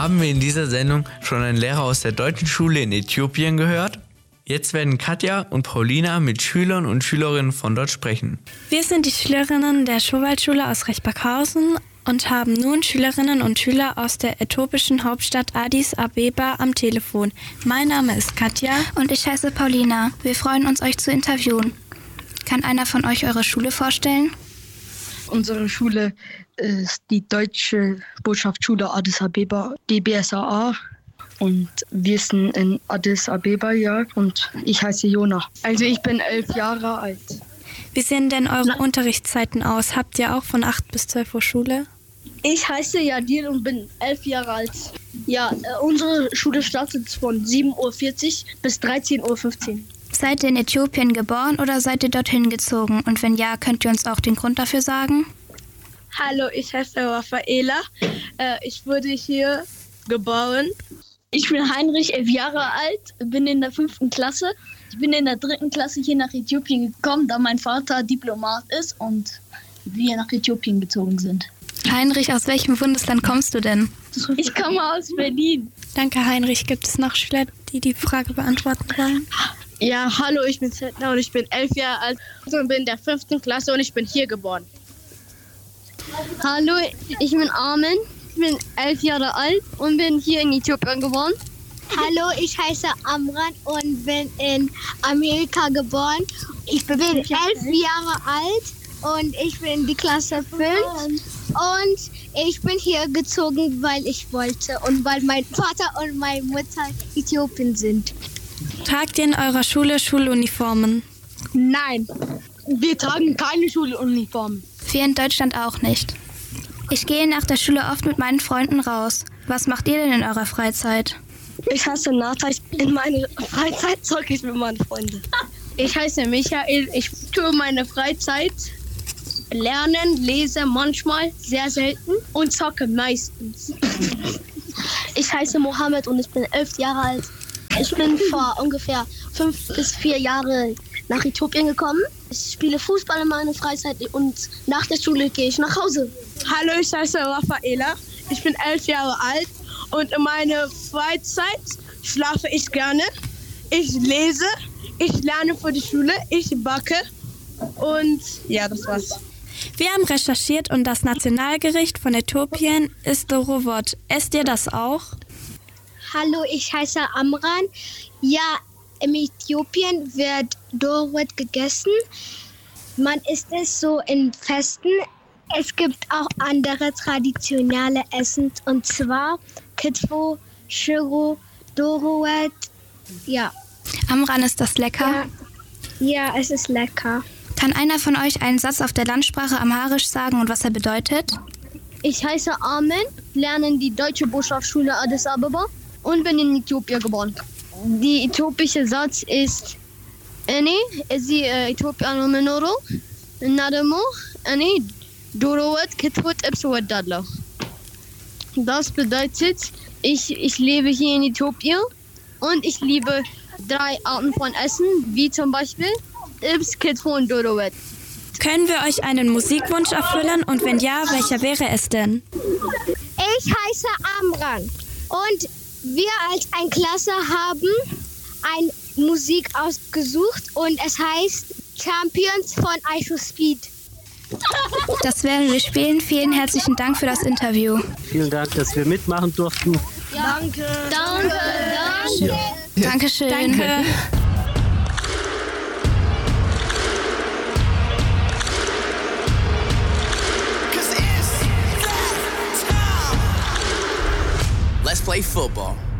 Haben wir in dieser Sendung schon einen Lehrer aus der deutschen Schule in Äthiopien gehört? Jetzt werden Katja und Paulina mit Schülern und Schülerinnen von dort sprechen. Wir sind die Schülerinnen der Schowaldschule aus Rechberghausen und haben nun Schülerinnen und Schüler aus der äthiopischen Hauptstadt Addis Abeba am Telefon. Mein Name ist Katja. Und ich heiße Paulina. Wir freuen uns, euch zu interviewen. Kann einer von euch eure Schule vorstellen? Unsere Schule ist die Deutsche Botschaftsschule Addis Abeba, DBSAA. Und wir sind in Addis Abeba, ja. Und ich heiße Jona. Also ich bin 11 Jahre alt. Wie sehen denn eure Unterrichtszeiten aus? Habt ihr auch von 8 bis 12 Uhr Schule? Ich heiße Jadil und bin 11 Jahre alt. Ja, unsere Schule startet von 7:40 Uhr bis 13:15 Uhr. Seid ihr in Äthiopien geboren oder seid ihr dorthin gezogen? Und wenn ja, könnt ihr uns auch den Grund dafür sagen? Hallo, ich heiße Raffaela. Ich wurde hier geboren. Ich bin Heinrich, 11 Jahre alt, bin in der 5. Klasse. Ich bin in der 3. Klasse hier nach Äthiopien gekommen, da mein Vater Diplomat ist und wir nach Äthiopien gezogen sind. Heinrich, aus welchem Bundesland kommst du denn? Ich komme aus Berlin. Danke, Heinrich. Gibt es noch Schüler, die die Frage beantworten wollen? Ja, hallo, ich bin Zedna und ich bin 11 Jahre alt und bin in der 5. Klasse und ich bin hier geboren. Hallo, ich bin Armin, ich bin 11 Jahre alt und bin hier in Äthiopien geboren. Hallo, ich heiße Amran und bin in Amerika geboren. Ich bin 11 Jahre alt und ich bin in die Klasse 5. Und ich bin hier gezogen, weil ich wollte und weil mein Vater und meine Mutter Äthiopien sind. Tragt ihr in eurer Schule Schuluniformen? Nein, wir tragen keine Schuluniformen. Wir in Deutschland auch nicht. Ich gehe nach der Schule oft mit meinen Freunden raus. Was macht ihr denn in eurer Freizeit? Ich heiße Nata, in meiner Freizeit zocke ich mit meinen Freunden. Ich heiße Michael, ich tue meine Freizeit lernen, lese manchmal, sehr selten und zocke meistens. Ich heiße Mohammed und ich bin 11 Jahre alt. Ich bin vor ungefähr 5 bis 4 Jahren nach Äthiopien gekommen. Ich spiele Fußball in meiner Freizeit und nach der Schule gehe ich nach Hause. Hallo, ich heiße Raffaela, ich bin 11 Jahre alt und in meiner Freizeit schlafe ich gerne. Ich lese, ich lerne für die Schule, ich backe und ja, das war's. Wir haben recherchiert und das Nationalgericht von Äthiopien ist Dorowot. Esst ihr das auch? Hallo, ich heiße Amran. Ja, in Äthiopien wird Dorowot gegessen. Man isst es so in Festen. Es gibt auch andere traditionelle Essen und zwar Kitfo, Shiro, Dorowot. Ja. Amran, ist das lecker? Ja, es ist lecker. Kann einer von euch einen Satz auf der Landsprache Amharisch sagen und was er bedeutet? Ich heiße Armin, lerne in die Deutsche Botschaftsschule Addis Abeba und bin in Äthiopien geboren. Die äthiopische Satz ist እኔ እዚህ ኢትዮጵያ ነው የምኖረው እና ደግሞ እኔ ዶሮ ወጥ ክትፎ ጥብስ እወዳለሁ። Das bedeutet, ich lebe hier in Äthiopien und ich liebe 3 Arten von Essen, wie zum Beispiel Ibs, Kitfo und Dorowet. Können wir euch einen Musikwunsch erfüllen und wenn ja, welcher wäre es denn? Ich heiße Amran und wir als eine Klasse haben eine Musik ausgesucht und es heißt Champions von Isho Speed. Das werden wir spielen. Vielen herzlichen Dank für das Interview. Vielen Dank, dass wir mitmachen durften. Danke. Danke. Ja. Dankeschön. Danke. Let's play football.